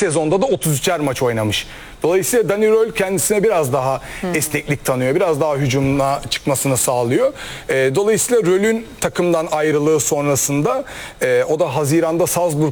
sezonda da 33'er maç oynamış. Dolayısıyla Dani Röhl kendisine biraz daha esneklik tanıyor. Biraz daha hücumuna çıkmasını sağlıyor. Dolayısıyla Röhl'ün takımdan ayrılığı sonrasında o da Haziran'da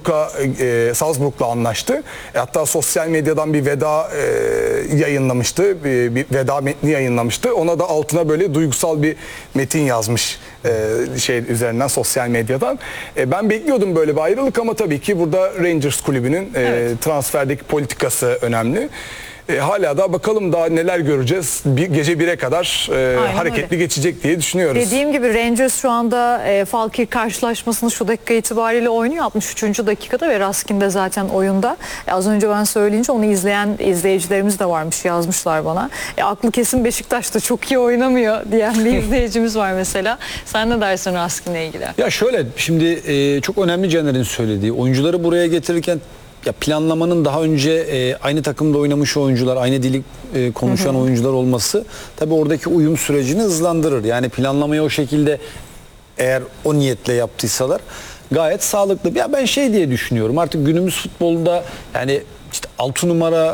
Salzburg'la anlaştı. Hatta sosyal medyadan bir veda yayınlamıştı. Bir veda metni yayınlamıştı. Ona da altına böyle duygusal bir metin yazmış üzerinden, sosyal medyadan. Ben bekliyordum böyle bir ayrılık ama tabii ki burada Rangers kulübünün transferdeki politikası önemli. Hala da bakalım daha neler göreceğiz. Gece 1'e kadar hareketli geçecek diye düşünüyoruz. Dediğim gibi Rangers şu anda Falkir karşılaşmasını şu dakika itibariyle oynuyor. 63. dakikada ve Raskin de zaten oyunda. Az önce ben söyleyince onu izleyen izleyicilerimiz de varmış, yazmışlar bana. Aklı kesin Beşiktaş'ta çok iyi oynamıyor diyen bir izleyicimiz var mesela. Sen ne dersin Raskin'le ilgili? Ya şöyle, şimdi çok önemli Caner'in söylediği. Oyuncuları buraya getirirken ya planlamanın daha önce aynı takımda oynamış oyuncular, aynı dili konuşan oyuncular olması tabii oradaki uyum sürecini hızlandırır. Yani planlamayı o şekilde eğer o niyetle yaptıysalar gayet sağlıklı. Ya ben diye düşünüyorum, artık günümüz futbolunda yani işte 6 numara,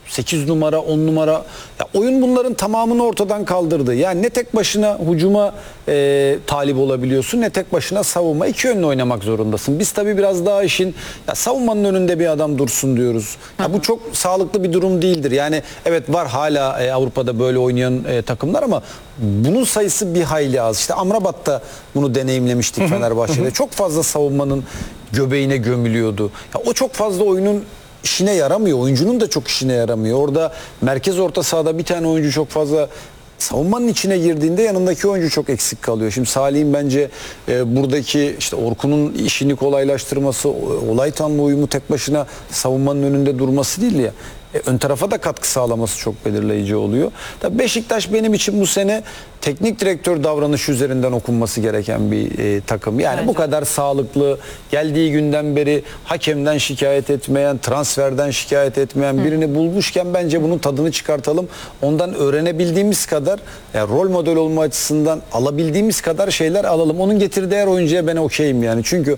8 numara, 10 numara, ya oyun bunların tamamını ortadan kaldırdı. Yani ne tek başına hücuma talip olabiliyorsun, ne tek başına savunma. İki yönlü oynamak zorundasın. Biz tabii biraz daha işin savunmanın önünde bir adam dursun diyoruz. Ya bu çok sağlıklı bir durum değildir. Yani evet, var hala Avrupa'da böyle oynayan takımlar ama bunun sayısı bir hayli az. İşte Amrabat'ta bunu deneyimlemiştik Fenerbahçe'de. Çok fazla savunmanın göbeğine gömülüyordu. Ya o çok fazla oyunun işine yaramıyor. Oyuncunun da çok işine yaramıyor. Orada merkez orta sahada bir tane oyuncu çok fazla savunmanın içine girdiğinde yanındaki oyuncu çok eksik kalıyor. Şimdi Salih'in bence buradaki işte Orkun'un işini kolaylaştırması, Olaytan'la uyumu tek başına savunmanın önünde durması değil ya. Ön tarafa da katkı sağlaması çok belirleyici oluyor. Tabii Beşiktaş benim için bu sene teknik direktör davranışı üzerinden okunması gereken bir takım. Yani bu kadar sağlıklı, geldiği günden beri hakemden şikayet etmeyen, transferden şikayet etmeyen birini bulmuşken bence bunun tadını çıkartalım. Ondan öğrenebildiğimiz kadar, rol model olma açısından alabildiğimiz kadar şeyler alalım. Onun getirdiği her oyuncuya ben okeyim yani. Çünkü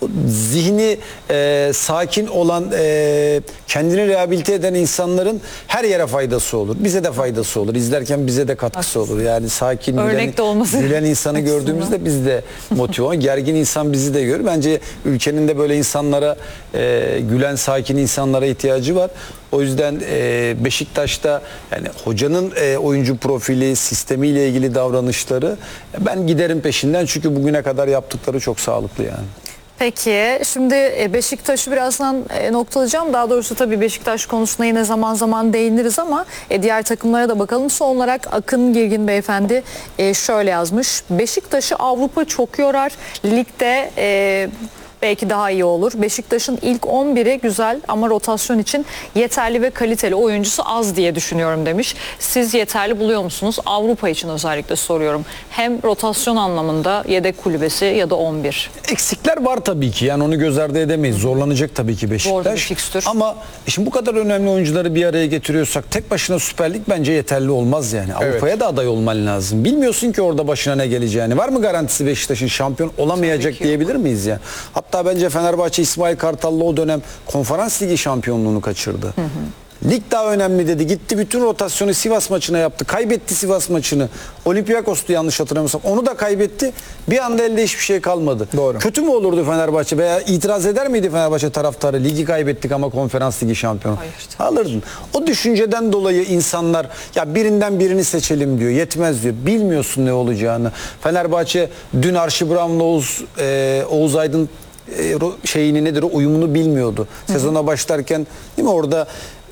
zihni sakin olan, kendini rehabilite eden insanların her yere faydası olur. Bize de faydası olur. İzlerken bize de katkısı olur. Yani sakin, gülen insanı gördüğümüzde biz de motive olur. Gergin insan bizi de görür. Bence ülkenin de böyle insanlara, gülen, sakin insanlara ihtiyacı var. O yüzden Beşiktaş'ta yani hocanın oyuncu profili, sistemiyle ilgili davranışları, ben giderim peşinden çünkü bugüne kadar yaptıkları çok sağlıklı yani. Peki şimdi Beşiktaş'ı birazdan noktalayacağım. Daha doğrusu tabii Beşiktaş konusuna yine zaman zaman değiniriz ama diğer takımlara da bakalım. Son olarak Akın Girgin beyefendi şöyle yazmış. Beşiktaş'ı Avrupa çok yorar. Ligde belki daha iyi olur. Beşiktaş'ın ilk 11'i güzel ama rotasyon için yeterli ve kaliteli oyuncusu az diye düşünüyorum demiş. Siz yeterli buluyor musunuz? Avrupa için özellikle soruyorum. Hem rotasyon anlamında yedek kulübesi ya da 11. Eksikler var tabii ki. Yani onu göz ardı edemeyiz. Zorlanacak tabii ki Beşiktaş. Ama şimdi bu kadar önemli oyuncuları bir araya getiriyorsak tek başına Süper Lig bence yeterli olmaz yani. Avrupa'ya da aday olman lazım. Bilmiyorsun ki orada başına ne geleceğini. Var mı garantisi Beşiktaş'ın şampiyon olamayacak diyebilir miyiz ya? Hatta bence Fenerbahçe İsmail Kartal'la o dönem Konferans Ligi şampiyonluğunu kaçırdı. Lig daha önemli dedi. Gitti bütün rotasyonu Sivas maçına yaptı. Kaybetti Sivas maçını. Olympiakos'tu yanlış hatırlamıyorsam. Onu da kaybetti. Bir anda elde hiçbir şey kalmadı. Doğru. Kötü mü olurdu Fenerbahçe veya itiraz eder miydi Fenerbahçe taraftarı? Ligi kaybettik ama Konferans Ligi şampiyonu. Hayır. Alırdın. O düşünceden dolayı insanlar ya birinden birini seçelim diyor. Yetmez diyor. Bilmiyorsun ne olacağını. Fenerbahçe dün Archie Brown'la Oğuz Aydın nedir o uyumunu bilmiyordu. Sezona başlarken değil mi orada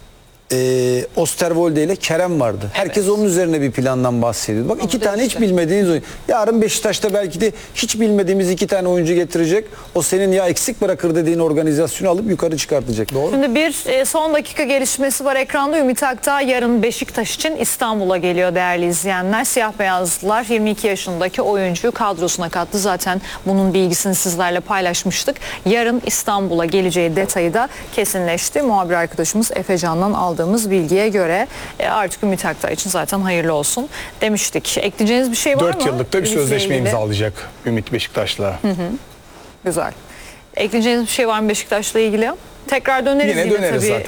Osterwolde ile Kerem vardı. Herkes onun üzerine bir plandan bahsediyordu. Bak onu iki tane hiç bilmediğiniz oyun. Yarın Beşiktaş'ta belki de hiç bilmediğimiz iki tane oyuncu getirecek. O senin ya eksik bırakır dediğin organizasyonu alıp yukarı çıkartacak. Doğru. Şimdi bir son dakika gelişmesi var ekranda. Ümit Akdağ yarın Beşiktaş için İstanbul'a geliyor değerli izleyenler. Siyah beyazlılar 22 yaşındaki oyuncuyu kadrosuna kattı. Zaten bunun bilgisini sizlerle paylaşmıştık. Yarın İstanbul'a geleceği detayı da kesinleşti. Muhabir arkadaşımız Efecan'dan aldığımız bilgiye göre artık Ümit Akdağ için zaten hayırlı olsun demiştik. Ekleyeceğiniz bir şey var mı? 4 yıllık da bir sözleşme imzalayacak Ümit Beşiktaş'la. Güzel. Ekleyeceğiniz bir şey var mı Beşiktaş'la ilgili? Tekrar döneriz yine döneriz tabii. zaten.